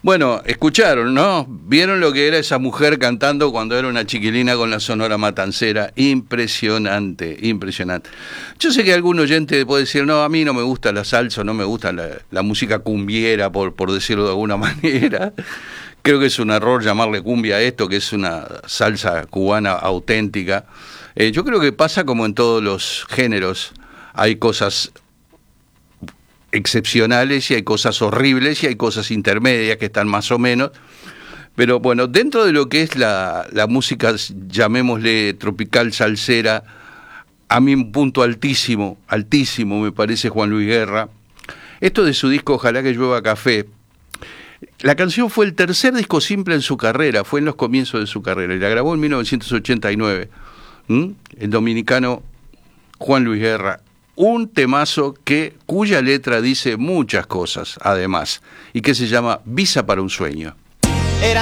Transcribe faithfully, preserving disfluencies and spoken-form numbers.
Bueno, escucharon, ¿no? Vieron lo que era esa mujer cantando cuando era una chiquilina con la Sonora Matancera. Impresionante, impresionante. Yo sé que algún oyente puede decir, no, a mí no me gusta la salsa, no me gusta la, la música cumbiera, por, por decirlo de alguna manera. Creo que es un error llamarle cumbia a esto, que es una salsa cubana auténtica. Eh, yo creo que pasa como en todos los géneros. Hay cosas excepcionales y hay cosas horribles y hay cosas intermedias que están más o menos, pero bueno, dentro de lo que es la, la música, llamémosle tropical salsera, a mí un punto altísimo, altísimo me parece Juan Luis Guerra. Esto de su disco Ojalá que llueva café, la canción fue el tercer disco simple en su carrera, fue en los comienzos de su carrera, y la grabó en mil novecientos ochenta y nueve, ¿Mm? El dominicano Juan Luis Guerra. Un temazo que, cuya letra dice muchas cosas, además, y que se llama Visa para un sueño.